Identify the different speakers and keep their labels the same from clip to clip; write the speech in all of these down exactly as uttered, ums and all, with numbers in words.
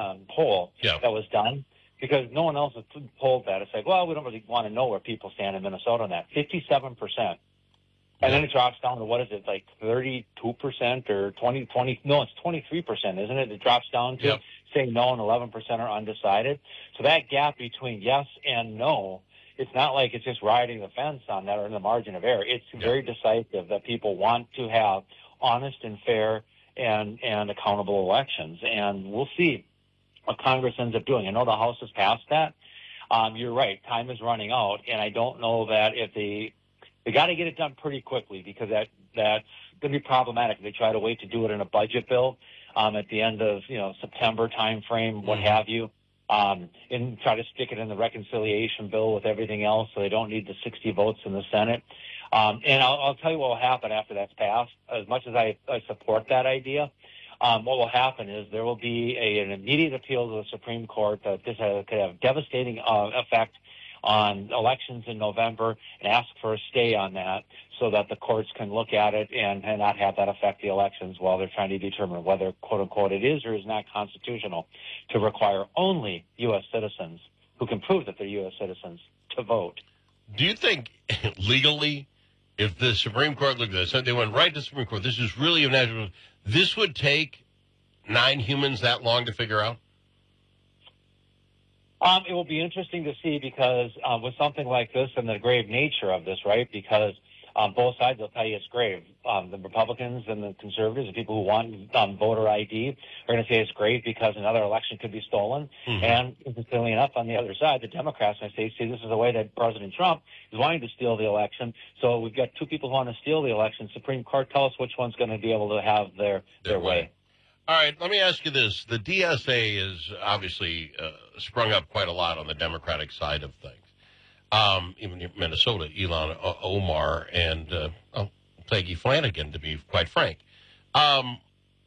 Speaker 1: um, poll
Speaker 2: yeah.
Speaker 1: that was done, because no one else has polled that. It's like, well, we don't really want to know where people stand in Minnesota on that. fifty-seven percent. And
Speaker 2: yeah.
Speaker 1: then it drops down to, what is it, like thirty-two percent or twenty, twenty, no, it's twenty-three percent, isn't it? It drops down to
Speaker 2: yep.
Speaker 1: saying no and eleven percent are undecided. So that gap between yes and no, it's not like it's just riding the fence on that or in the margin of error. It's
Speaker 2: yep.
Speaker 1: very decisive that people want to have honest and fair and, and accountable elections. And we'll see what Congress ends up doing. I know the House has passed that. Um, you're right. Time is running out. And I don't know that if they, they got to get it done pretty quickly, because that, that's going to be problematic if they try to wait to do it in a budget bill, um, at the end of, you know, September time frame, what
Speaker 2: mm-hmm.
Speaker 1: have you. Um, and try to stick it in the reconciliation bill with everything else, so they don't need the sixty votes in the Senate. Um, and I'll, I'll tell you what will happen after that's passed. As much as I, I support that idea, um, what will happen is there will be a, an immediate appeal to the Supreme Court that this uh, could have devastating uh, effect on elections in November, and ask for a stay on that so that the courts can look at it and, and not have that affect the elections while they're trying to determine whether, quote unquote, it is or is not constitutional to require only U S citizens who can prove that they're U S citizens to vote.
Speaker 2: Do you think legally, if the Supreme Court looked at this, they went right to the Supreme Court, this is really a national, this would take nine humans that long to figure out?
Speaker 1: Um, it will be interesting to see, because uh, with something like this and the grave nature of this, right, because um, both sides will tell you it's grave. Um, the Republicans and the conservatives, the people who want um, voter I D, are going to say it's grave because another election could be stolen. Mm-hmm. And interestingly enough, on the other side, the Democrats may say, see, this is a way that President Trump is wanting to steal the election. So we've got two people who want to steal the election. Supreme Court, tell us which one's going to be able to have their, their, their way. way.
Speaker 2: All right, let me ask you this. The D S A is obviously uh, sprung up quite a lot on the Democratic side of things. Um, even Minnesota, Ilhan Omar and uh, oh, Peggy Flanagan, to be quite frank. Um,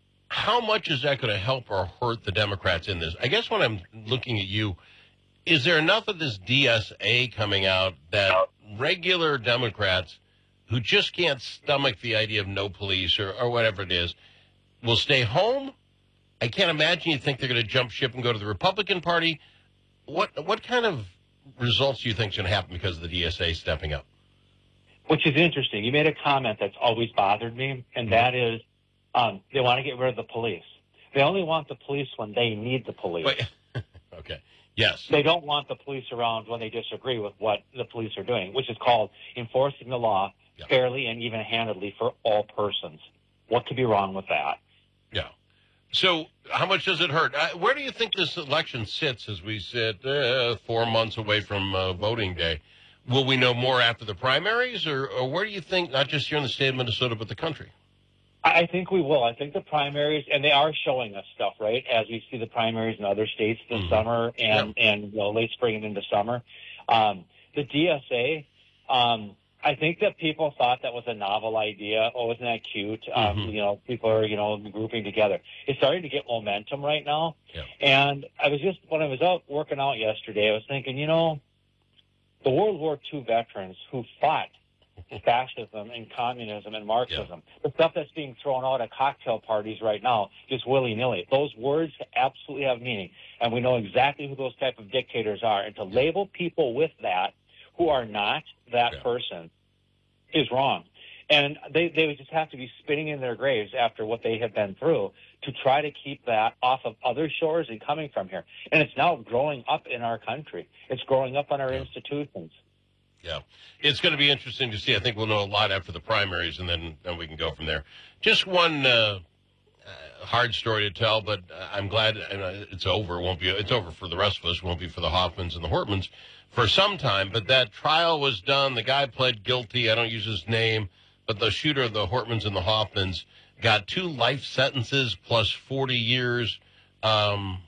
Speaker 2: how much is that going to help or hurt the Democrats in this? I guess when I'm looking at you, is there enough of this D S A coming out that regular Democrats who just can't stomach the idea of no police or, or whatever it is will stay home? I can't imagine you think they're going to jump ship and go to the Republican Party. What what kind of results do you think is going to happen because of the D S A stepping up?
Speaker 1: Which is interesting. You made a comment that's always bothered me, and that is um, they want to get rid of the police. They only want the police when they need the police.
Speaker 2: Wait. Okay. Yes.
Speaker 1: They don't want the police around when they disagree with what the police are doing, which is called enforcing the law yeah. fairly and even-handedly for all persons. What could be wrong with that?
Speaker 2: Yeah. So how much does it hurt? Uh, where do you think this election sits as we sit uh, four months away from uh, voting day? Will we know more after the primaries, or, or where do you think, not just here in the state of Minnesota, but the country?
Speaker 1: I think we will. I think the primaries, and they are showing us stuff, right, as we see the primaries in other states this mm-hmm. summer and, yeah. and you know, late spring and into summer. Um, the D S A, um, I think that people thought that was a novel idea. Oh, isn't that cute? Um, mm-hmm. You know, people are, you know, grouping together. It's starting to get momentum right now.
Speaker 2: Yeah.
Speaker 1: And I was just, when I was out working out yesterday, I was thinking, you know, the World War Two veterans who fought fascism and communism and Marxism, yeah. the stuff that's being thrown out at cocktail parties right now, just willy-nilly. Those words absolutely have meaning. And we know exactly who those type of dictators are. And to label people with that who are not that yeah. person is wrong. And they, they would just have to be spinning in their graves after what they have been through to try to keep that off of other shores and coming from here. And it's now growing up in our country. It's growing up on our yeah. institutions.
Speaker 2: Yeah. It's going to be interesting to see. I think we'll know a lot after the primaries, and then, then we can go from there. Just one uh, uh, hard story to tell, but I'm glad it's over. It won't be. It's over for the rest of us. It won't be for the Hoffmans and the Hortmans for some time. But that trial was done. The guy pled guilty. I don't use his name, but the shooter of the Hortmans and the Hoffmans got two life sentences plus forty years. Um,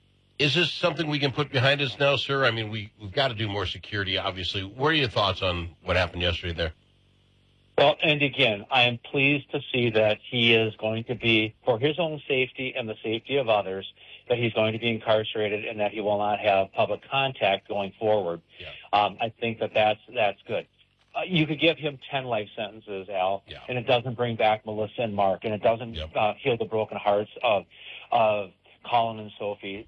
Speaker 2: is this something we can put behind us now, sir? I mean, we, we've got to do more security, obviously. What are your thoughts on what happened yesterday there?
Speaker 1: Well, and again, I am pleased to see that he is going to be, for his own safety and the safety of others, that he's going to be incarcerated and that he will not have public contact going forward. Yeah. Um, I think that that's, that's good. Uh, you could give him ten life sentences, Al,
Speaker 2: yeah.
Speaker 1: and it doesn't bring back Melissa and Mark, and it doesn't
Speaker 2: yep.
Speaker 1: uh, heal the broken hearts of, of Colin and Sophie.